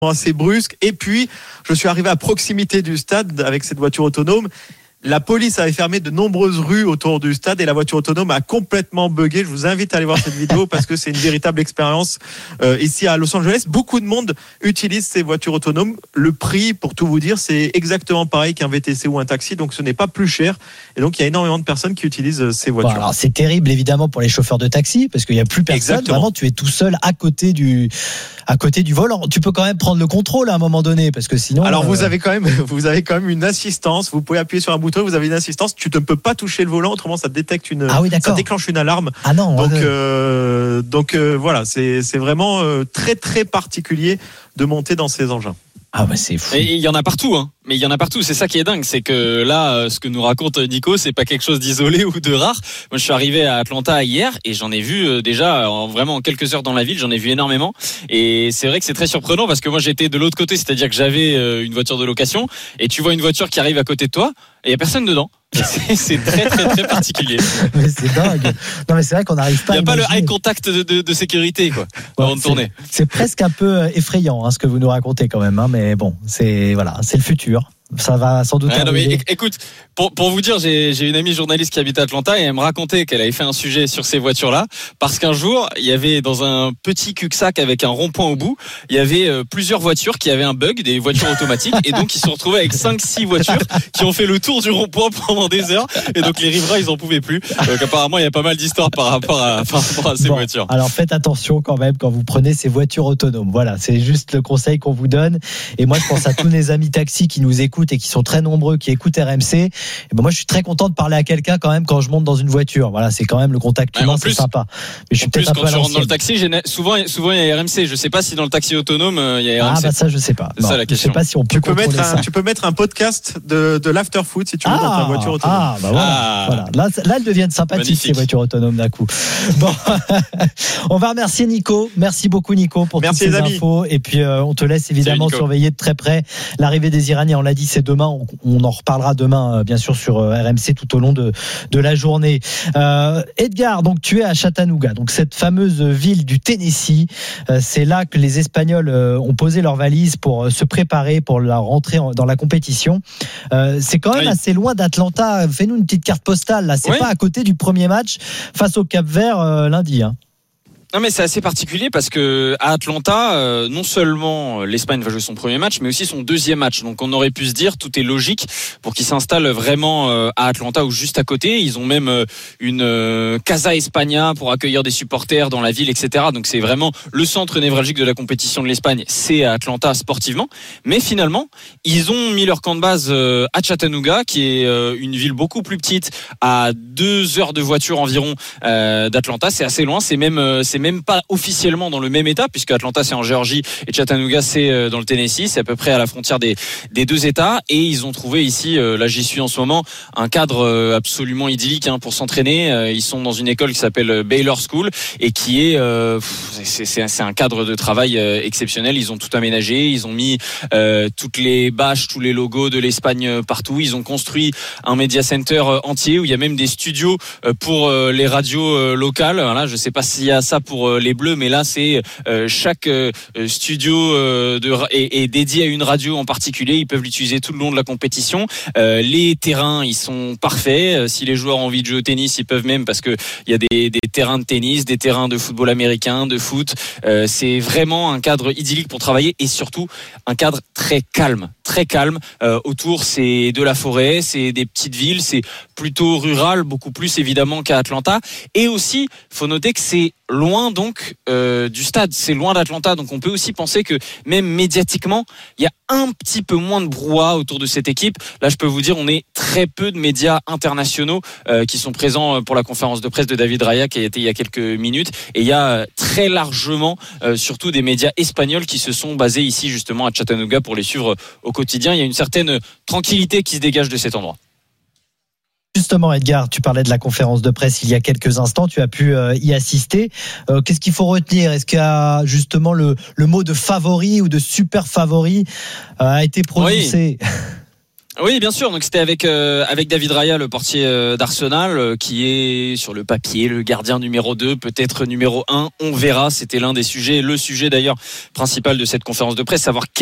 assez brusque. Et puis, je suis arrivé à proximité du stade avec cette voiture autonome. La police avait fermé de nombreuses rues autour du stade et la voiture autonome a complètement bugué. Je vous invite à aller voir cette vidéo parce que c'est une véritable expérience ici à Los Angeles. Beaucoup de monde utilise ces voitures autonomes. Le prix, pour tout vous dire, c'est exactement pareil qu'un VTC ou un taxi, donc ce n'est pas plus cher. Et donc il y a énormément de personnes qui utilisent ces voitures. Bon, alors c'est terrible évidemment pour les chauffeurs de taxi parce qu'il n'y a plus personne. Exactement. Vraiment, tu es tout seul à côté du volant. Tu peux quand même prendre le contrôle à un moment donné parce que sinon. Alors vous avez quand même une assistance. Vous pouvez appuyer sur un bouton, vous avez une assistance. Tu ne peux pas toucher le volant, autrement ça détecte ça déclenche une alarme. Ah non. Donc voilà, c'est vraiment très très particulier de monter dans ces engins. Ah bah c'est fou. Et il y en a partout, hein. Mais il y en a partout. C'est ça qui est dingue, c'est que là, ce que nous raconte Nico, c'est pas quelque chose d'isolé ou de rare. Moi, je suis arrivé à Atlanta hier et j'en ai vu déjà vraiment en quelques heures dans la ville. J'en ai vu énormément et c'est vrai que c'est très surprenant parce que moi j'étais de l'autre côté, c'est-à-dire que j'avais une voiture de location et tu vois une voiture qui arrive à côté de toi et il y a personne dedans. C'est très très très particulier. Mais c'est dingue. Non mais c'est vrai qu'on n'arrive pas. Il n'y a pas le eye contact de sécurité quoi. Avant de tourner. C'est presque un peu effrayant ce que vous nous racontez quand même. Mais bon, c'est le futur. Ça va sans doute arriver. Écoute, pour vous dire, j'ai une amie journaliste qui habite à Atlanta et elle me racontait qu'elle avait fait un sujet sur ces voitures-là parce qu'un jour, il y avait dans un petit cul-de-sac avec un rond-point au bout, il y avait plusieurs voitures qui avaient un bug, des voitures automatiques et donc ils se sont retrouvés avec 5-6 voitures qui ont fait le tour du rond-point pendant des heures et donc les riverains, ils en pouvaient plus. Donc apparemment, il y a pas mal d'histoires par rapport à ces voitures. Alors faites attention quand même quand vous prenez ces voitures autonomes. Voilà, c'est juste le conseil qu'on vous donne. Et moi, je pense à tous mes amis taxis qui nous écoutent et qui sont très nombreux, qui écoutent RMC. Et ben moi, je suis très content de parler à quelqu'un quand même quand je monte dans une voiture. Voilà, c'est quand même le contact humain, c'est sympa. Mais je suis peut-être un peu à l'ancienne. Quand tu rentres dans le taxi, souvent il y a RMC. Je sais pas si dans le taxi autonome il y a RMC. Ah bah ça, je sais pas. C'est ça la question. Je sais pas si on peut contrôler ça. Tu peux mettre un podcast de l'after-foot si tu veux dans ta voiture autonome. Ah bah voilà. Là, elles deviennent sympathiques. Magnifique. Ces voitures autonomes d'un coup. Bon, on va remercier Nico. Merci beaucoup Nico pour toutes ces infos. Et puis on te laisse évidemment surveiller de très près l'arrivée des Iraniens. On l'a dit, c'est demain. On en reparlera demain, bien sûr, sur RMC tout au long de la journée. Edgar, donc tu es à Chattanooga, donc cette fameuse ville du Tennessee. C'est là que les Espagnols ont posé leurs valises pour se préparer pour la rentrée dans la compétition. C'est quand même assez loin d'Atlanta. Fais-nous une petite carte postale. Là, c'est pas à côté du premier match face au Cap-Vert lundi. Hein. Non mais c'est assez particulier parce que à Atlanta, non seulement l'Espagne va jouer son premier match, mais aussi son deuxième match. Donc on aurait pu se dire tout est logique pour qu'ils s'installent vraiment à Atlanta ou juste à côté. Ils ont même une Casa España pour accueillir des supporters dans la ville, etc. Donc c'est vraiment le centre névralgique de la compétition de l'Espagne. C'est à Atlanta sportivement. Mais finalement, ils ont mis leur camp de base à Chattanooga, qui est une ville beaucoup plus petite, à 2 heures de voiture environ d'Atlanta. C'est assez loin. C'est même pas officiellement dans le même état puisque Atlanta c'est en Géorgie et Chattanooga c'est dans le Tennessee, c'est à peu près à la frontière des deux états et ils ont trouvé ici, là j'y suis en ce moment, un cadre absolument idyllique pour s'entraîner. Ils sont dans une école qui s'appelle Baylor School et qui est c'est un cadre de travail exceptionnel. Ils ont tout aménagé, ils ont mis toutes les bâches, tous les logos de l'Espagne partout. Ils ont construit un media center entier où il y a même des studios pour les radios locales. Voilà, je sais pas s'il y a ça pour les Bleus, mais là c'est chaque studio est dédié à une radio en particulier. Ils peuvent l'utiliser tout le long de la compétition. Les terrains, ils sont parfaits. Si les joueurs ont envie de jouer au tennis, ils peuvent même parce que il y a des terrains de tennis, des terrains de football américain, de foot. C'est vraiment un cadre idyllique pour travailler et surtout un cadre très calme. Autour, c'est de la forêt, c'est des petites villes, c'est plutôt rural, beaucoup plus évidemment qu'à Atlanta. Et aussi, faut noter que c'est loin donc du stade, c'est loin d'Atlanta, donc on peut aussi penser que même médiatiquement, il y a un petit peu moins de brouhaha autour de cette équipe. Là, je peux vous dire, on est très peu de médias internationaux qui sont présents pour la conférence de presse de David Raya qui a été il y a quelques minutes. Et il y a très largement, surtout des médias espagnols qui se sont basés ici justement à Chattanooga pour les suivre au quotidien. Il y a une certaine tranquillité qui se dégage de cet endroit. Justement, Edgar, tu parlais de la conférence de presse il y a quelques instants, tu as pu y assister. Qu'est-ce qu'il faut retenir ? Est-ce qu'il y a justement le mot de favori ou de super favori a été prononcé ? Oui, bien sûr. Donc c'était avec David Raya, le portier d'Arsenal, qui est sur le papier le gardien numéro 2, peut-être numéro 1. On verra. C'était l'un des sujets, le sujet d'ailleurs principal de cette conférence de presse, savoir